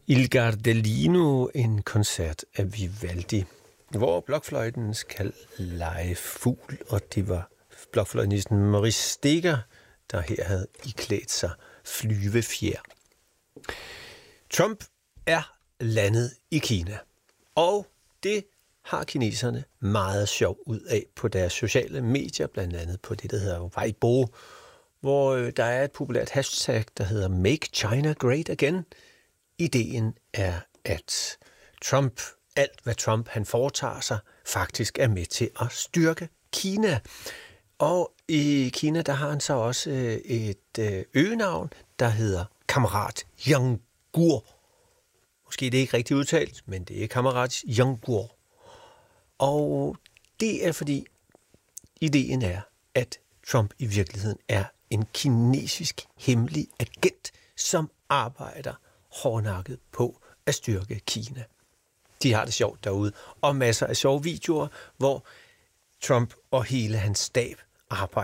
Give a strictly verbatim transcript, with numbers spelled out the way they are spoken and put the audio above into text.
Il Gardellino, en koncert af Vivaldi, hvor blokfløjten skal lege fugl, og det var blokfløjtenisten Maurice Steger, der her havde iklædt sig flyvefjer. Trump er landet i Kina, og det har kineserne meget sjov ud af på deres sociale medier, blandt andet på det, der hedder Weibo, hvor der er et populært hashtag, der hedder Make China Great Again. Ideen er, at Trump, alt hvad Trump han foretager sig, faktisk er med til at styrke Kina. Og i Kina, der har han så også et øgenavn, der hedder Kammerat Yangur. Måske det er ikke rigtigt udtalt, men det er Kammerat Yangur. Og det er fordi, ideen er, at Trump i virkeligheden er en kinesisk hemmelig agent, som arbejder hårdnakket på at styrke Kina. De har det sjovt derude, og masser af sjove videoer, hvor Trump og hele hans stab arbejder